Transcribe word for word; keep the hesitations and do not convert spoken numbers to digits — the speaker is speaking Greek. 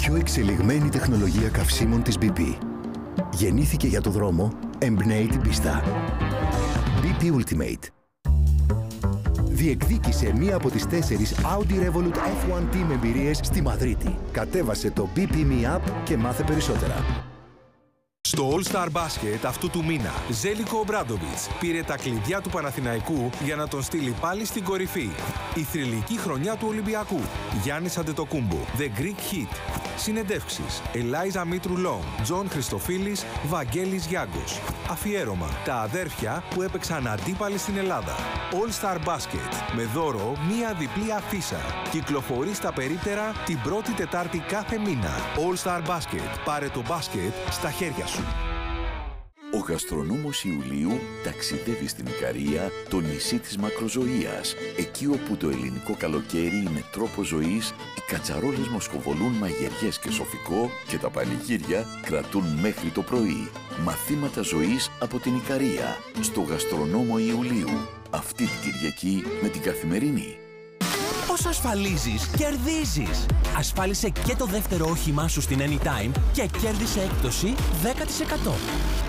πιο εξελιγμένη τεχνολογία καυσίμων της μπι πι. Γεννήθηκε για το δρόμο, εμπνέει την πίστα. μπι πι Ultimate. Διεκδίκησε μία από τις τέσσερις Audi Revolut εφ ένα Team εμπειρίες στη Μαδρίτη. Κατέβασε το μπι πι Me App και μάθε περισσότερα. Στο All-Star Basket αυτού του μήνα, Ζέλικο Ομπράντοβιτς πήρε τα κλειδιά του Παναθηναϊκού για να τον στείλει πάλι στην κορυφή. Η θρυλική χρονιά του Ολυμπιακού. Γιάννης Αντετοκούμπο, The Greek Hit. Συνεντεύξεις, Ελάιζα Μήτρου Λόγκ, Τζον Χριστοφίλης, Βαγγέλης Γιάγκος. Αφιέρωμα, τα αδέρφια που έπαιξαν αντίπαλοι στην Ελλάδα. All-Star Basket, με δώρο μία διπλή αφίσα. Κυκλοφορεί στα περίπτερα την πρώτη Τετάρτη κάθε μήνα. All-Star Basket, πάρε το μπάσκετ στα χέρια σου. Ο γαστρονόμος Ιουλίου ταξιδεύει στην Ικαρία, το νησί της μακροζωίας. Εκεί όπου το ελληνικό καλοκαίρι είναι τρόπος ζωής, οι κατσαρόλες μοσχοβολούν μαγειριές και σοφικό και τα πανηγύρια κρατούν μέχρι το πρωί. Μαθήματα ζωής από την Ικαρία, στο γαστρονόμο Ιουλίου. Αυτή την Κυριακή με την Καθημερινή. Όσο ασφαλίζεις, κερδίζεις! Ασφάλισε και το δεύτερο όχημά σου στην Anytime και κέρδισε έκπτωση δέκα τοις εκατό.